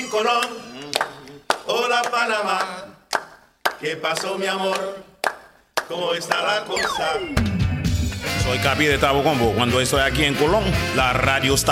Colón. Hola Panamá, ¿qué pasó mi amor? ¿Cómo está la cosa? Soy Capi de Tabo Combo. Cuando estoy aquí en Colón, la radio está